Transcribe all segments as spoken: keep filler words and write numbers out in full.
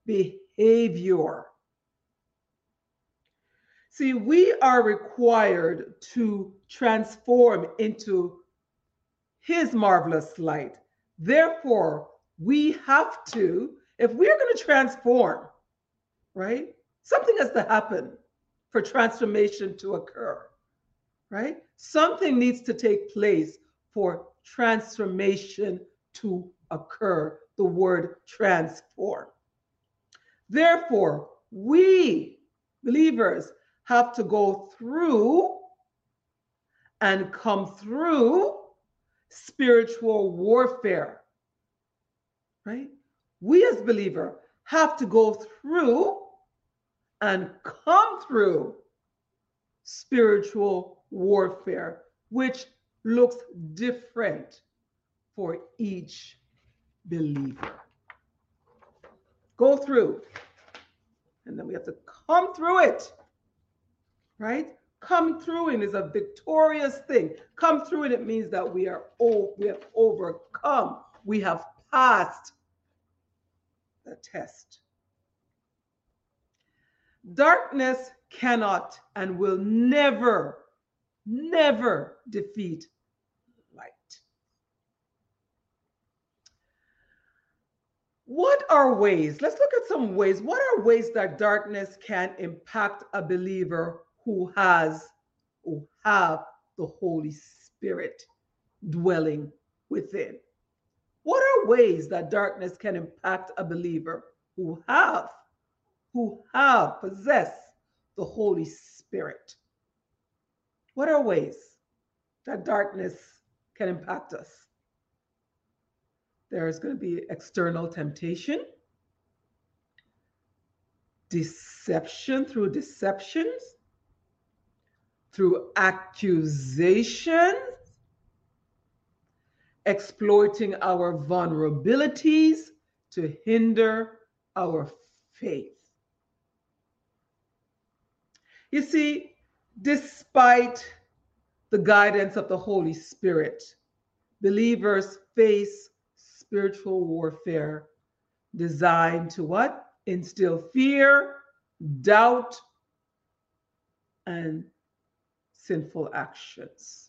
behavior. See, we are required to transform into his marvelous light. Therefore, we have to, if we're going to transform, right? Something has to happen for transformation to occur, right? Something needs to take place for transformation to occur. The word transform. Therefore, we believers have to go through and come through spiritual warfare, right? We as believers have to go through and come through spiritual warfare, which looks different for each believer. Go through, and then we have to come through it, right? Come through it is a victorious thing. Come through it, it means that we are oh, we have overcome. We have passed the test. Darkness cannot and will never, never defeat light. What are ways? Let's look at some ways. What are ways that darkness can impact a believer who has who have the Holy Spirit dwelling within? What are ways that darkness can impact a believer who have who have possessed the Holy Spirit? What are ways that darkness can impact us? There's going to be external temptation, deception through deceptions, through accusations, exploiting our vulnerabilities to hinder our faith. You see, despite the guidance of the Holy Spirit, believers face spiritual warfare designed to what? Instill fear, doubt, and sinful actions.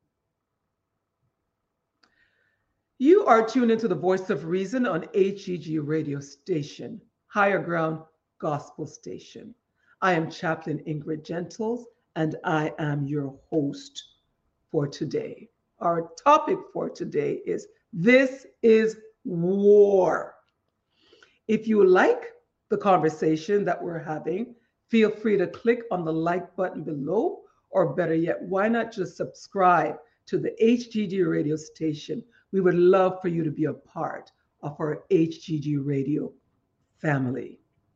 You are tuned into the Voice of Reason on H G G radio station, Higher Ground Gospel Station. I am Chaplain Ingrid Gentles, and I am your host for today. Our topic for today is This is War. If you like the conversation that we're having, feel free to click on the like button below, or better yet, why not just subscribe to the H G G radio station? We would love for you to be a part of our H G G radio family.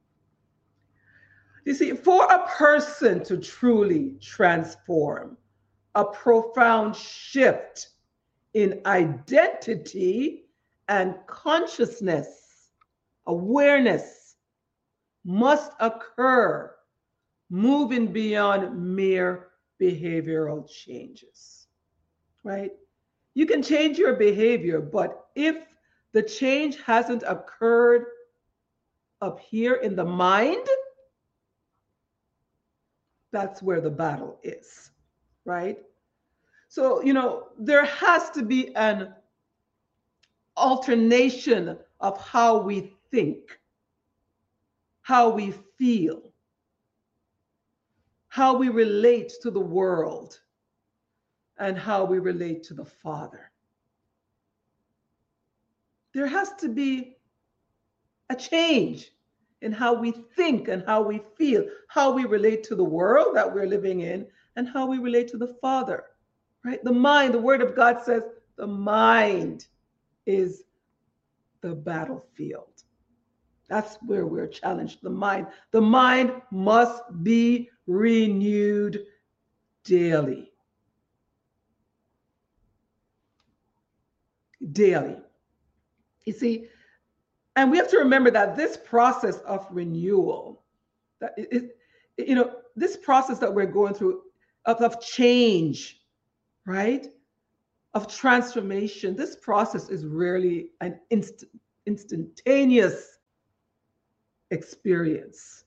You see, for a person to truly transform, a profound shift in identity and consciousness, awareness must occur, moving beyond mere behavioral changes, right? You can change your behavior, but if the change hasn't occurred up here in the mind, that's where the battle is, right? So, you know, there has to be an alternation of how we think, how we feel, how we relate to the world, and how we relate to the Father. There has to be a change in how we think and how we feel, how we relate to the world that we're living in, and how we relate to the Father, right? The mind, the Word of God says, the mind is the battlefield. That's where we're challenged, the mind. The mind must be renewed daily. Daily. You see, and we have to remember that this process of renewal, that it, it, you know, this process that we're going through of, of change, right? Of transformation, this process is rarely an instant, instantaneous experience.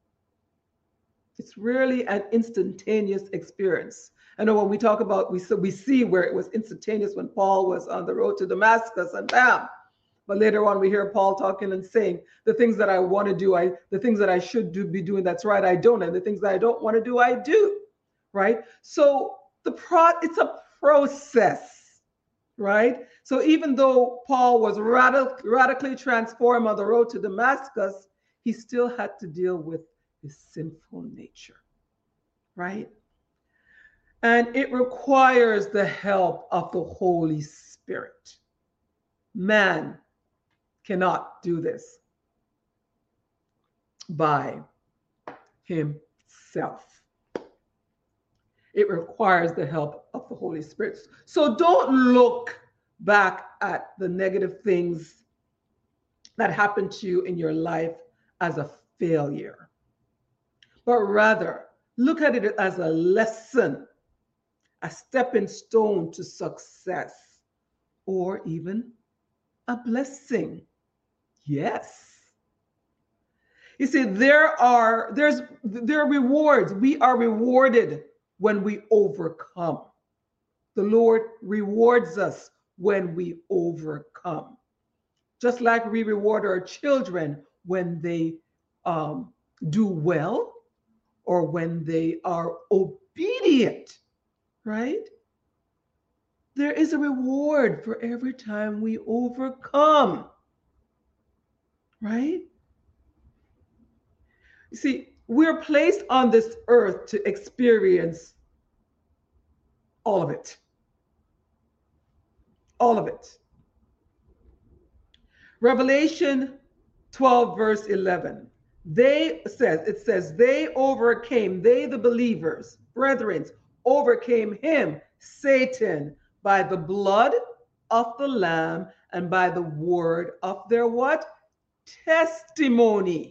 It's really an instantaneous experience. I know when we talk about, we, so we see where it was instantaneous when Paul was on the road to Damascus and bam. But later on, we hear Paul talking and saying, the things that I want to do, I the things that I should do, be doing, that's right, I don't. And the things that I don't want to do, I do. Right? So the pro it's a process, right? So even though Paul was radic radically transformed on the road to Damascus, he still had to deal with his sinful nature, right? And it requires the help of the Holy Spirit. Man cannot do this by himself. It requires the help of the Holy Spirit. So don't look back at the negative things that happened to you in your life as a failure, but rather look at it as a lesson, a stepping stone to success, or even a blessing. Yes. You see, there are there's there are rewards. We are rewarded when we overcome. The Lord rewards us when we overcome. Just like we reward our children when they um, do well or when they are obedient, right? There is a reward for every time we overcome, right? You see, we're placed on this earth to experience all of it. All of it. Revelation twelve, verse eleven. They says, it says, they overcame, they the believers, brethren, overcame him, Satan, by the blood of the Lamb and by the word of their what? Testimony.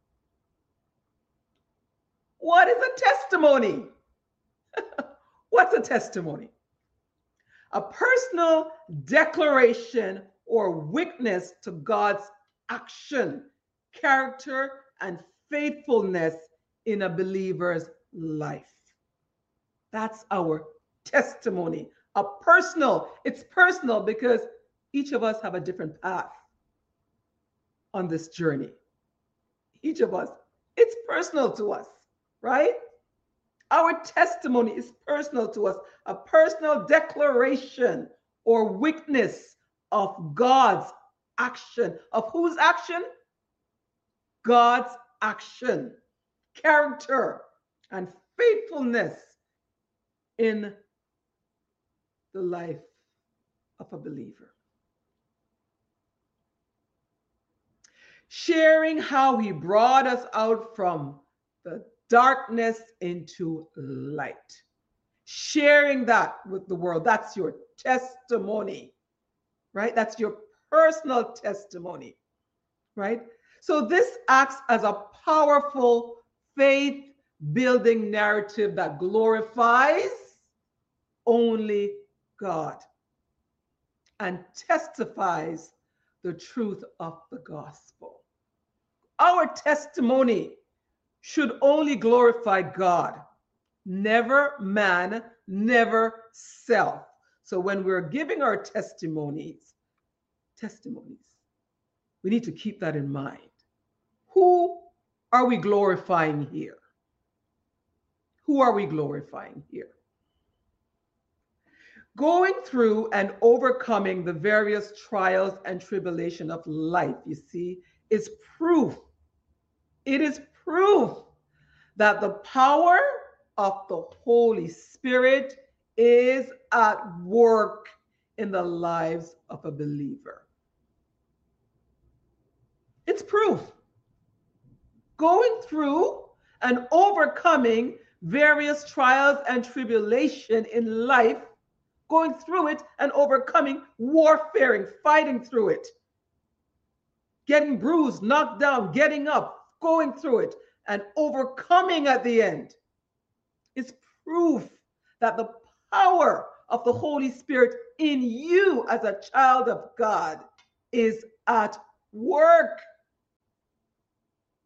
What is a testimony? What's a testimony? A personal declaration or witness to God's action, character, and faithfulness in a believer's life. That's our testimony. A personal, it's personal because each of us have a different path on this journey. Each of us, it's personal to us, right? Our testimony is personal to us, a personal declaration or witness of God's action. Of whose action? God's action, character, and faithfulness in the life of a believer. Sharing how he brought us out from the darkness into light. Sharing that with the world. That's your testimony, right? That's your personal testimony, right? So this acts as a powerful faith-building narrative that glorifies only God and testifies the truth of the gospel. Our testimony should only glorify God, never man, never self. So when we're giving our testimonies, testimonies, we need to keep that in mind. Who are we glorifying here? Who are we glorifying here? Going through and overcoming the various trials and tribulation of life, you see, is proof. It is proof that the power of the Holy Spirit is at work in the lives of a believer. It's proof. Going through and overcoming various trials and tribulation in life, going through it and overcoming, warfaring, fighting through it, getting bruised, knocked down, getting up, going through it, and overcoming at the end is proof that the power of the Holy Spirit in you as a child of God is at work.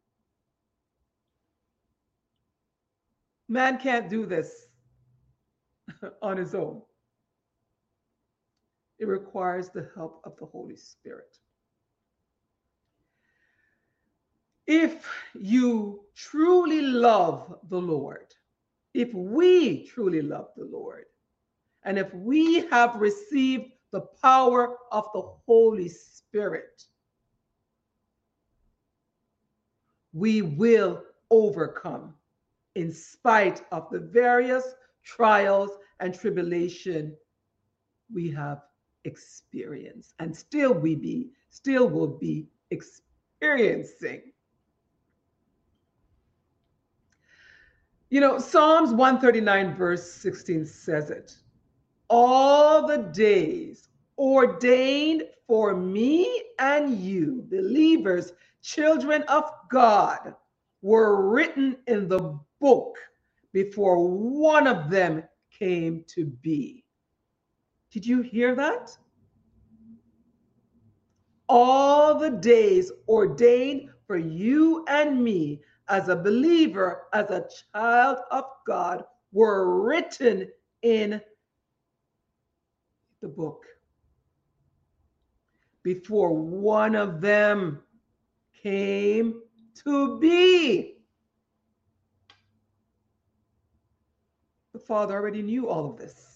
Man can't do this on his own. It requires the help of the Holy Spirit. If you truly love the Lord, if we truly love the Lord, and if we have received the power of the Holy Spirit, we will overcome in spite of the various trials and tribulation we have experienced and still we be still will be experiencing. You know, Psalms one thirty-nine verse sixteen says it. All the days ordained for me and you, believers, children of God, were written in the book before one of them came to be. Did you hear that? All the days ordained for you and me as a believer, as a child of God, were written in the book before one of them came to be. The Father already knew all of this.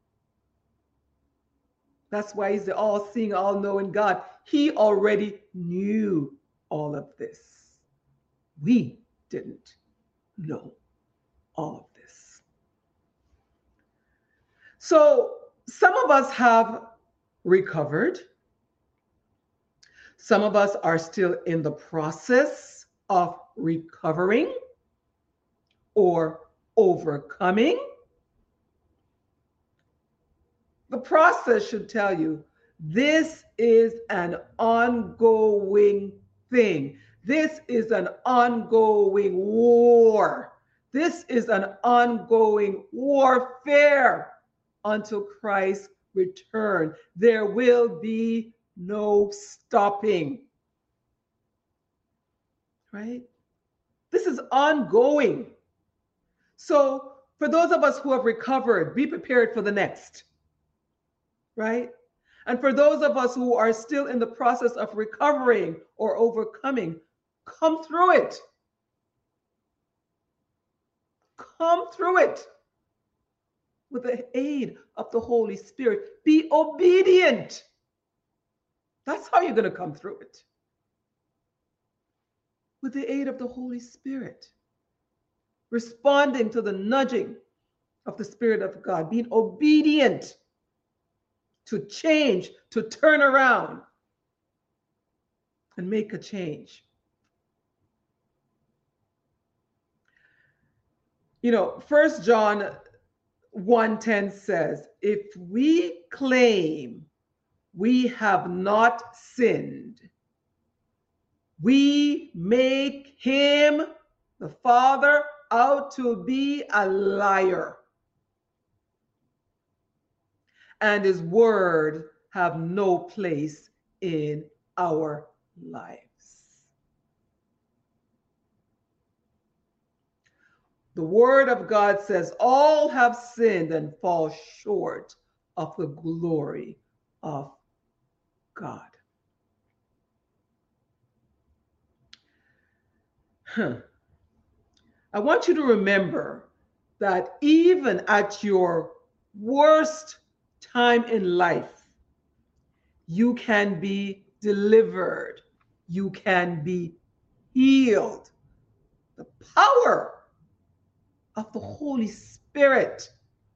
That's why he's the all-seeing, all-knowing God. He already knew all of this. We didn't know all of this. So some of us have recovered. Some of us are still in the process of recovering or overcoming. The process should tell you this is an ongoing thing. This is an ongoing war. This is an ongoing warfare until Christ's return. There will be no stopping. Right? This is ongoing. So for those of us who have recovered, be prepared for the next. Right? And for those of us who are still in the process of recovering or overcoming, come through it. Come through it with the aid of the Holy Spirit. Be obedient. That's how you're going to come through it. With the aid of the Holy Spirit. Responding to the nudging of the Spirit of God. Being obedient to change, to turn around and make a change. You know, First John one ten says, if we claim we have not sinned, we make him, the Father, out to be a liar. And his word have no place in our lives. The word of God says, all have sinned and fall short of the glory of God. Huh. I want you to remember that even at your worst time in life, you can be delivered. You can be healed. The power of the Holy Spirit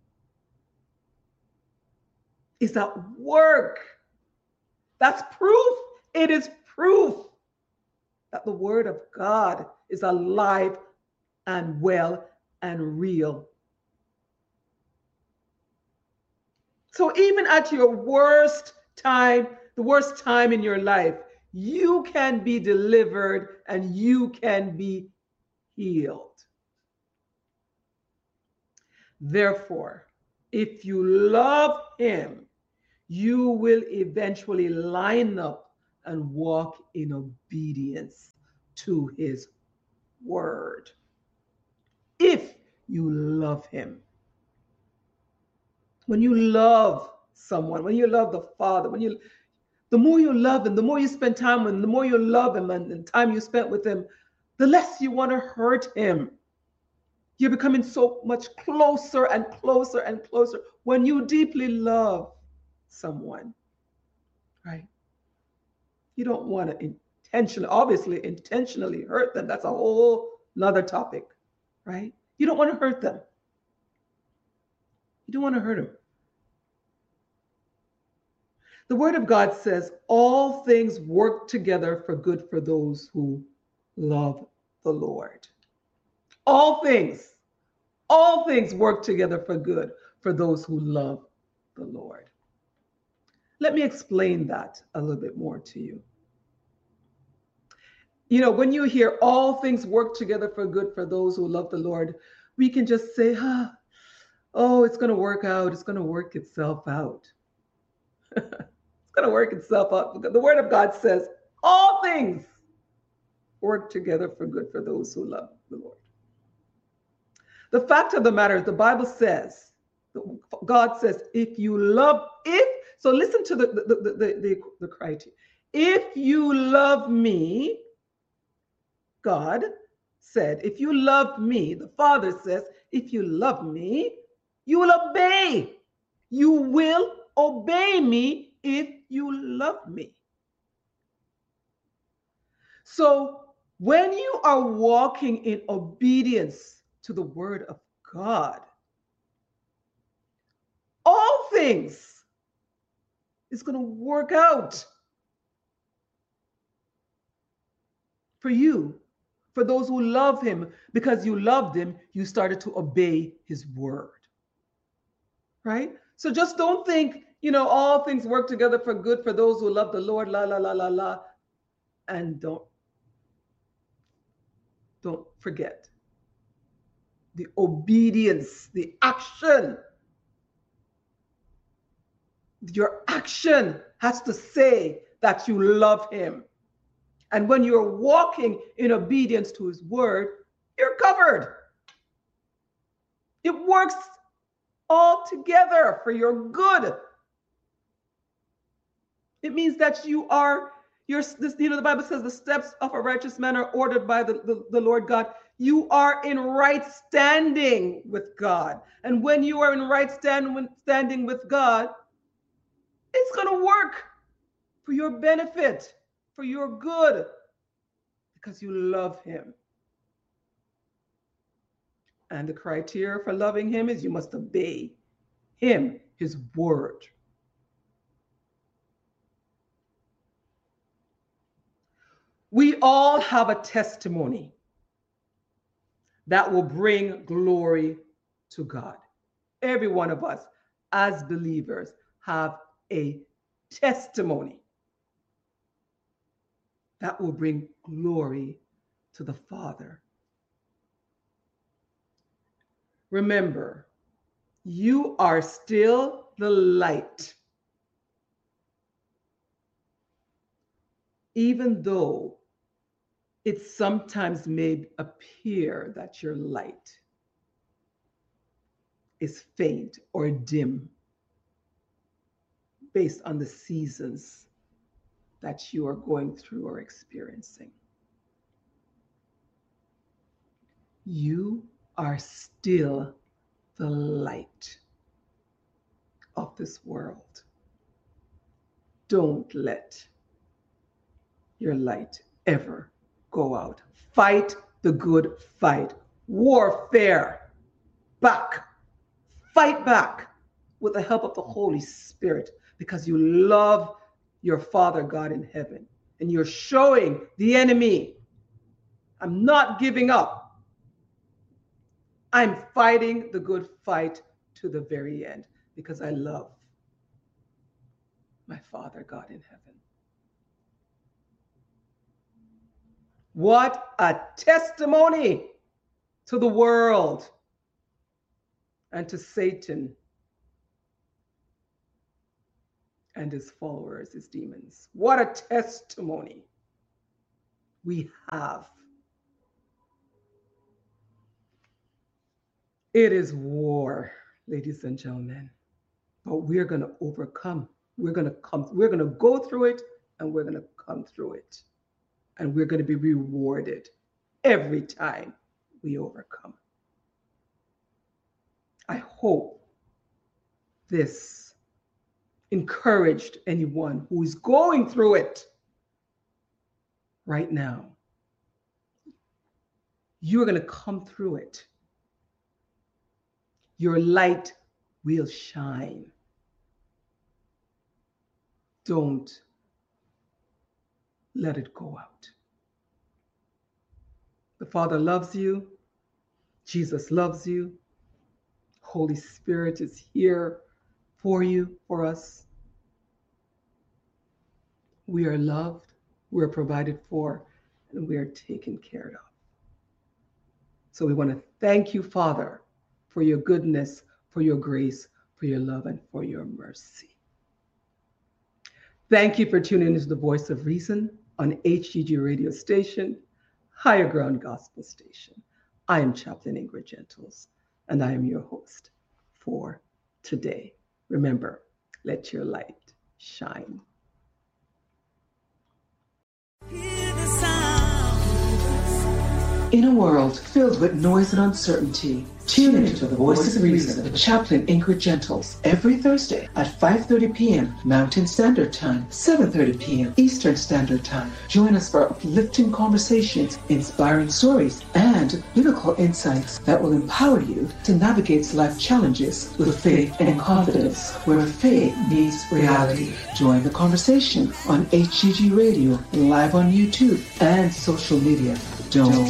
is at work. That's proof. It is proof that the Word of God is alive and well and real. So even at your worst time, the worst time in your life, you can be delivered and you can be healed. Therefore, if you love him, you will eventually line up and walk in obedience to his word. If you love him. When you love someone, when you love the Father, when you, the more you love him, the more you spend time with him, the more you love him and the time you spent with him, the less you want to hurt him. You're becoming so much closer and closer and closer when you deeply love someone, right? You don't want to intentionally, obviously, intentionally hurt them. That's a whole nother topic, right? You don't want to hurt them. You don't want to hurt them. The Word of God says all things work together for good for those who love the Lord. All things, all things work together for good for those who love the Lord. Let me explain that a little bit more to you. You know, when you hear all things work together for good for those who love the Lord, we can just say, ah, oh, it's going to work out. It's going to work itself out. It's going to work itself out. The Word of God says all things work together for good for those who love the Lord. The fact of the matter is the Bible says, God says, if you love, if, so listen to the, the, the, the, the, the criteria. If you love me, God said, if you love me, the Father says, if you love me, you will obey. You will obey me if you love me. So when you are walking in obedience to the Word of God, all things is going to work out for you, for those who love him. Because you loved him, you started to obey his word, right? So just don't think, you know, all things work together for good for those who love the Lord, la, la, la, la, la, and don't, don't forget the obedience, the action. Your action has to say that you love him. And when you're walking in obedience to his word, you're covered. It works all together for your good. It means that you are, you're, this, you know, the Bible says the steps of a righteous man are ordered by the, the, the Lord God. You are in right standing with God. And when you are in right stand, standing with God, it's going to work for your benefit, for your good, because you love him. And the criteria for loving him is you must obey him, his word. We all have a testimony that will bring glory to God. Every one of us, as believers, have a testimony that will bring glory to the Father. Remember, you are still the light, even though it sometimes may appear that your light is faint or dim based on the seasons that you are going through or experiencing. You are still the light of this world. Don't let your light ever go out. Fight the good fight. Warfare. Back. Fight back with the help of the Holy Spirit, because you love your Father God in heaven. And you're showing the enemy, I'm not giving up. I'm fighting the good fight to the very end, because I love my Father God in heaven. What a testimony to the world and to Satan and his followers, his demons. What a testimony we have. It is war, ladies and gentlemen, but we're going to overcome. We're going to come, we're going to go through it, and we're going to come through it. And we're going to be rewarded every time we overcome. I hope this encouraged anyone who is going through it right now. You're going to come through it. Your light will shine. Don't let it go out. The Father loves you. Jesus loves you. Holy Spirit is here for you, for us. We are loved, we are provided for, and we are taken care of. So we want to thank you, Father, for your goodness, for your grace, for your love, and for your mercy. Thank you for tuning into the Voice of Reason on H G G Radio Station, Higher Ground Gospel Station. I am Chaplain Ingrid Gentles, and I am your host for today. Remember, let your light shine. In a world filled with noise and uncertainty, tune into the Voice of Reason with Chaplain Ingrid Gentles every Thursday at five thirty p.m. Mountain Standard Time, seven thirty p.m. Eastern Standard Time. Join us for uplifting conversations, inspiring stories, and biblical insights that will empower you to navigate life challenges with faith and confidence, where faith meets reality. Join the conversation on H G G Radio, live on YouTube, and social media. Don't